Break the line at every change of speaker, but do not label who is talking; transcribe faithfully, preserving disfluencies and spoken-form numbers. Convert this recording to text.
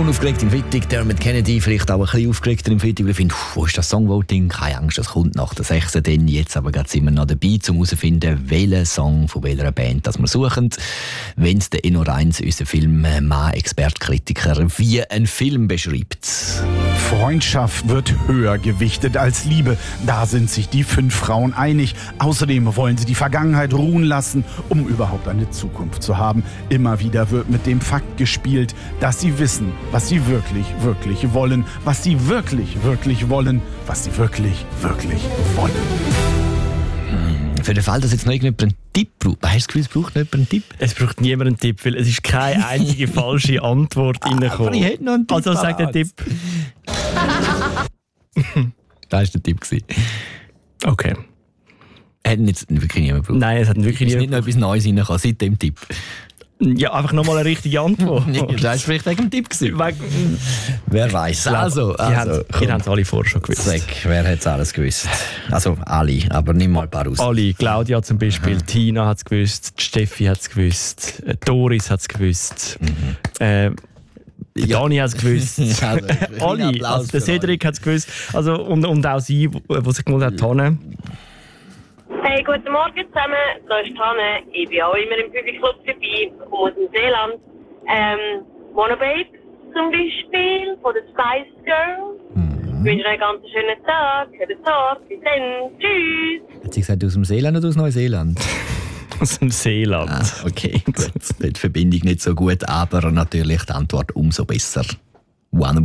Unaufgeregt im Freitag, Dermot Kennedy, vielleicht auch ein bisschen aufgeregter im Freitag. Ich finde, wo ist das Songvoting? Keine Angst, das kommt nach der sechsten Denn jetzt aber gerade sind wir noch dabei, um herauszufinden, welchen Song von welcher Band das wir suchen. Wenn es der Enno Reins, unser Filmmann-Expert-Kritiker, wie ein Film beschreibt.
Freundschaft wird höher gewichtet als Liebe. Da sind sich die fünf Frauen einig. Außerdem wollen sie die Vergangenheit ruhen lassen, um überhaupt eine Zukunft zu haben. Immer wieder wird mit dem Fakt gespielt, dass sie wissen, was sie wirklich, wirklich wollen. Was sie wirklich, wirklich wollen. Was sie wirklich, wirklich wollen.
Für den Fall, dass jetzt noch irgendjemand einen Tipp braucht. Hast du das Gefühl, es braucht jemand einen Tipp?
Es braucht niemand einen Tipp, weil es ist keine einzige falsche Antwort reingekommen.
Aber ich hätte noch einen Tipp.
Also sag den Tipp.
Das war der Tipp.
Okay.
Hätten jetzt wirklich niemand gebraucht?
Nein, es hat wirklich
ist
niemand.
nicht noch etwas Neues reingekommen seit dem Tipp?
Ja, einfach nochmal eine richtige Antwort.
Das war vielleicht wegen dem Tipp gewesen.
Wegen-
Wer weiß. Also,
Die
also
haben es alle vorher schon gewusst.
Sag, wer hat es alles gewusst? Also alle, aber nimm mal ein paar raus.
Alle. Claudia zum Beispiel, Aha. Tina hat es gewusst, die Steffi hat es gewusst, äh, Doris hat es gewusst, mhm. äh,
Ja.
Dani hat es gewusst.
Also,
alle. Also, der Cedric hat es gewusst. Also, und, und auch sie, die sich gemeldet hat, Hanne.
Hey, guten Morgen zusammen, da ist Hanne. Ich bin auch immer im Publikum dabei, komme aus dem Seeland. Ähm, Monobabe zum Beispiel, von den Spice Girls.
Mhm.
Ich wünsche euch einen ganz schönen Tag, hört auf, bis dann, tschüss!
Hat sie gesagt, aus dem Seeland oder aus Neuseeland?
Aus dem Seeland.
Ah, okay, gut. Die Verbindung nicht so gut, aber natürlich die Antwort umso besser. One